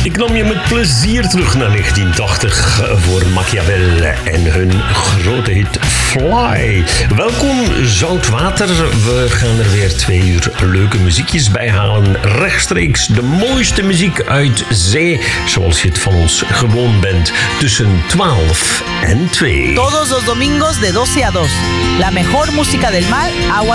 Ik nam je met plezier terug naar 1980 voor Machiavel en hun grote hit Fly. Welkom Zoutwater. We gaan er weer 2 uur leuke muziekjes bij halen. Rechtstreeks de mooiste muziek uit zee, zoals je het van ons gewoon bent. Tussen 12 en 2. Todos los domingos de 12 a 2. La mejor música del mar, agua